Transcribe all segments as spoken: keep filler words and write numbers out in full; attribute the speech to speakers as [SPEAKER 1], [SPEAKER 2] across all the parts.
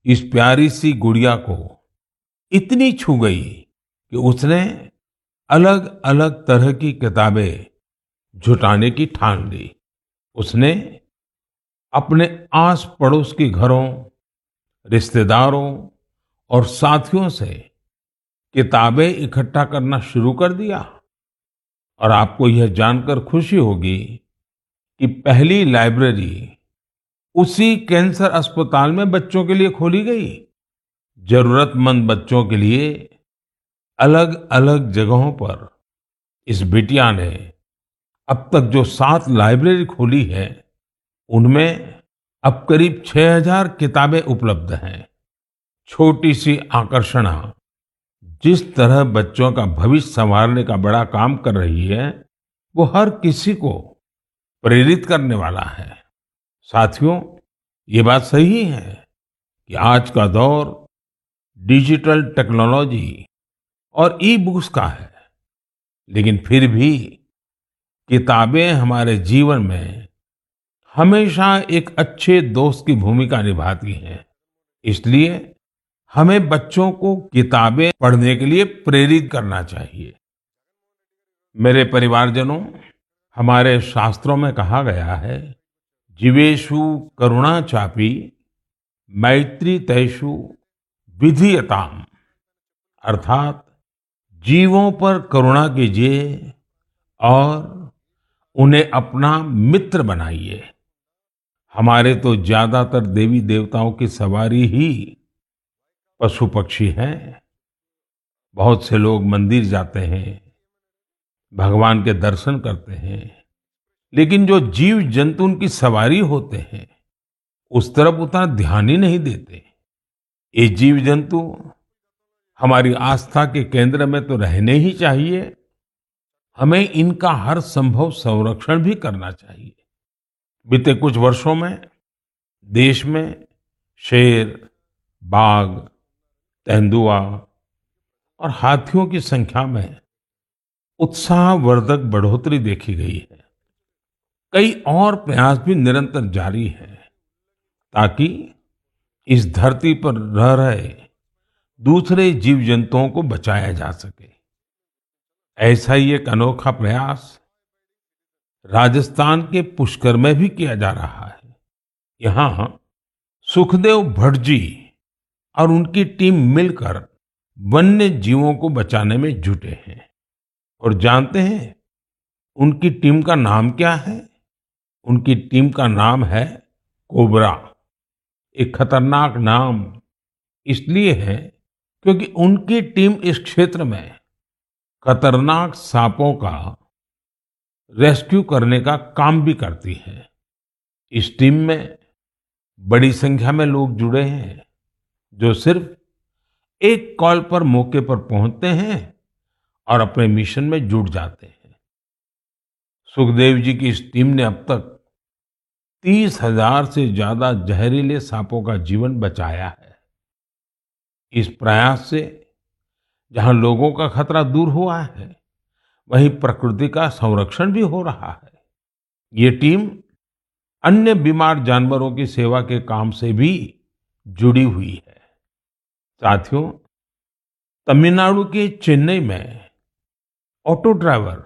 [SPEAKER 1] इस प्यारी सी गुड़िया को इतनी छू गई कि उसने अलग अलग तरह की किताबें जुटाने की ठान ली। उसने अपने आस पड़ोस के घरों, रिश्तेदारों और साथियों से किताबें इकट्ठा करना शुरू कर दिया। और आपको यह जानकर खुशी होगी कि पहली लाइब्रेरी उसी कैंसर अस्पताल में बच्चों के लिए खोली गई। जरूरतमंद बच्चों के लिए अलग अलग जगहों पर इस बिटिया ने अब तक जो सात लाइब्रेरी खोली है, उनमें अब करीब छह हज़ार किताबें उपलब्ध हैं। छोटी सी आकर्षणा जिस तरह बच्चों का भविष्य संवारने का बड़ा काम कर रही है, वो हर किसी को प्रेरित करने वाला है। साथियों, ये बात सही है कि आज का दौर डिजिटल टेक्नोलॉजी और ई बुक्स का है, लेकिन फिर भी किताबें हमारे जीवन में हमेशा एक अच्छे दोस्त की भूमिका निभाती हैं। इसलिए हमें बच्चों को किताबें पढ़ने के लिए प्रेरित करना चाहिए। मेरे परिवारजनों, हमारे शास्त्रों में कहा गया है, जीवेषु करुणा चापि मैत्री तेषु विधीयताम, अर्थात जीवों पर करुणा कीजिए और उन्हें अपना मित्र बनाइए। हमारे तो ज्यादातर देवी देवताओं की सवारी ही पशु पक्षी हैं। बहुत से लोग मंदिर जाते हैं, भगवान के दर्शन करते हैं, लेकिन जो जीव जंतु उनकी सवारी होते हैं, उस तरफ उतना ध्यान ही नहीं देते। ये जीव जंतु हमारी आस्था के केंद्र में तो रहने ही चाहिए, हमें इनका हर संभव संरक्षण भी करना चाहिए। बीते कुछ वर्षों में देश में शेर, बाघ, तेंदुआ और हाथियों की संख्या में उत्साहवर्धक बढ़ोतरी देखी गई है। कई और प्रयास भी निरंतर जारी हैं ताकि इस धरती पर रह रहे दूसरे जीव जंतुओं को बचाया जा सके। ऐसा ही एक अनोखा प्रयास राजस्थान के पुष्कर में भी किया जा रहा है। यहाँ सुखदेव भट्ट जी और उनकी टीम मिलकर वन्य जीवों को बचाने में जुटे हैं। और जानते हैं उनकी टीम का नाम क्या है? उनकी टीम का नाम है कोबरा। एक खतरनाक नाम इसलिए है क्योंकि उनकी टीम इस क्षेत्र में खतरनाक सांपों का रेस्क्यू करने का काम भी करती है। इस टीम में बड़ी संख्या में लोग जुड़े हैं जो सिर्फ एक कॉल पर मौके पर पहुंचते हैं और अपने मिशन में जुट जाते हैं। सुखदेव जी की इस टीम ने अब तक तीस हजार से ज्यादा जहरीले सांपों का जीवन बचाया है। इस प्रयास से जहां लोगों का खतरा दूर हुआ है, वहीं प्रकृति का संरक्षण भी हो रहा है। ये टीम अन्य बीमार जानवरों की सेवा के काम से भी जुड़ी हुई है। साथियों, तमिलनाडु के चेन्नई में auto driver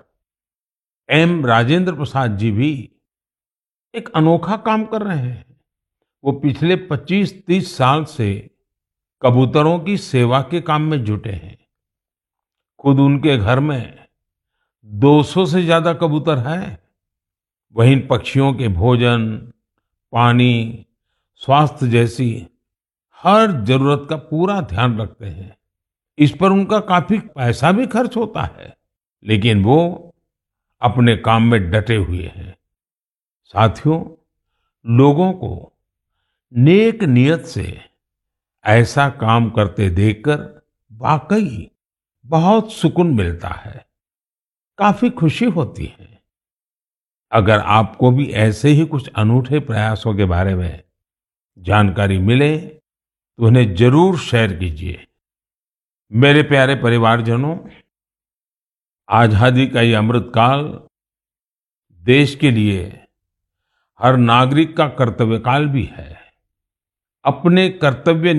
[SPEAKER 1] M Rajendra Prasad ji भी एक अनोखा काम कर रहे हैं। वो पिछले पच्चीस तीस साल से कबूतरों की सेवा के काम में जुटे हैं। खुद उनके घर में दो सौ से ज्यादा कबूतर हैं। वहीं पक्षियों के भोजन, पानी, स्वास्थ्य जैसी हर जरूरत का पूरा ध्यान रखते हैं। इस पर उनका काफी पैसा भी खर्च होता है, लेकिन वो अपने काम में डटे हुए हैं। साथियों, लोगों को नेक नियत से ऐसा काम करते देखकर वाकई बहुत सुकून मिलता है, काफी खुशी होती है। अगर आपको भी ऐसे ही कुछ अनूठे प्रयासों के बारे में जानकारी मिले तो उन्हें जरूर शेयर कीजिए। मेरे प्यारे परिवारजनों, आजादी का ये अमृतकाल देश के लिए हर नागरिक का कर्तव्य काल भी है। अपने कर्तव्य